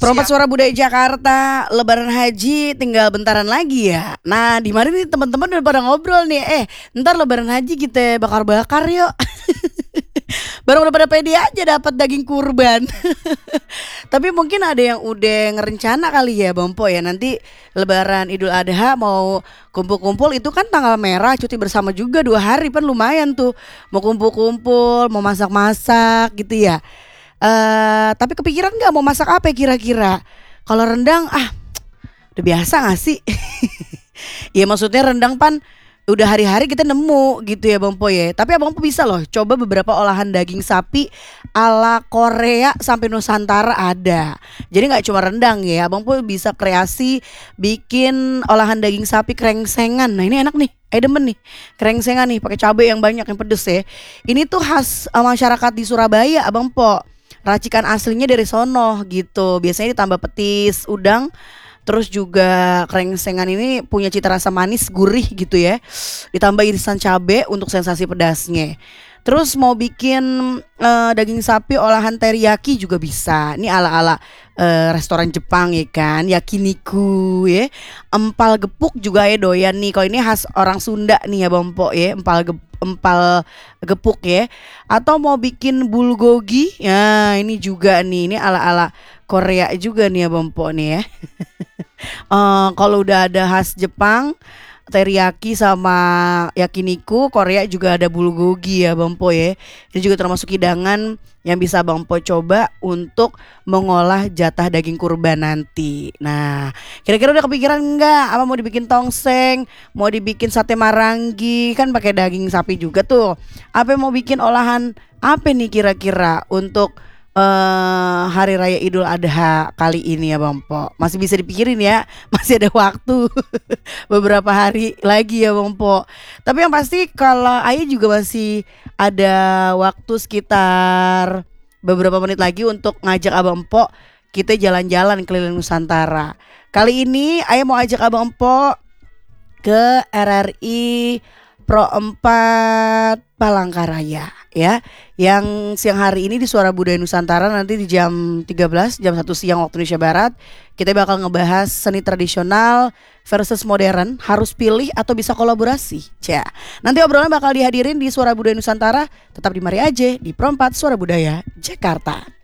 Perompak siap. Suara Budaya Jakarta, Lebaran Haji tinggal bentaran lagi ya. Nah, di mana nih teman-teman udah pada ngobrol nih. Ntar Lebaran Haji kita bakar-bakar yuk. Baru udah pada pede aja dapat daging kurban. Tapi mungkin ada yang udah ngerencana kali ya Bang Po ya. Nanti Lebaran Idul Adha mau kumpul-kumpul, itu kan tanggal merah, cuti bersama juga 2 hari kan lumayan tuh. Mau kumpul-kumpul, mau masak-masak gitu ya. Tapi kepikiran nggak mau masak apa kira-kira? Kalau rendang, udah biasa nggak sih? Ya maksudnya rendang pan udah hari-hari kita nemu gitu ya Bang Po ya. Tapi Abang Po bisa loh coba beberapa olahan daging sapi ala Korea sampai Nusantara ada. Jadi nggak cuma rendang ya, Abang Po bisa kreasi bikin olahan daging sapi krengsengan. Nah ini enak nih, demen nih krengsengan nih pakai cabai yang banyak yang pedes ya. Ini tuh khas masyarakat di Surabaya Abang Po. Racikan aslinya dari sono gitu. Biasanya ditambah petis, udang. Terus juga krengsengan ini punya cita rasa manis, gurih gitu ya. Ditambah irisan cabe untuk sensasi pedasnya. Terus mau bikin daging sapi olahan teriyaki juga bisa. Ini ala-ala restoran Jepang ya kan, yakiniku ya. Empal gepuk juga ya doyan nih. Kalau ini khas orang Sunda nih ya Bang Po ya, empal gepuk ya. Atau mau bikin bulgogi, ya ini juga nih, ini ala-ala Korea juga nih ya Bang Po nih ya. Kalau udah ada khas Jepang, teriyaki sama yakiniku, Korea juga ada bulgogi ya Bang Po ya. Ini juga termasuk hidangan yang bisa Bang Po coba untuk mengolah jatah daging kurban nanti. Nah, kira-kira udah kepikiran enggak? Apa mau dibikin tongseng, mau dibikin sate marangi, kan pakai daging sapi juga tuh. Apa mau bikin olahan apa nih kira-kira untuk Hari Raya Idul Adha kali ini ya Bang Po? Masih bisa dipikirin ya, masih ada waktu beberapa hari lagi ya Bang Po. Tapi yang pasti kalau Ayah juga masih ada waktu sekitar beberapa menit lagi untuk ngajak Abang Po kita jalan-jalan keliling Nusantara. Kali ini Ayah mau ajak Abang Po ke RRI Pro 4 Palangkaraya ya, yang siang hari ini di Suara Budaya Nusantara nanti di jam 13, jam 1 siang waktu Indonesia Barat kita bakal ngebahas seni tradisional versus modern, harus pilih atau bisa kolaborasi. Nanti obrolan bakal dihadirin di Suara Budaya Nusantara. Tetap di mari aja di Pro 4 Suara Budaya Jakarta.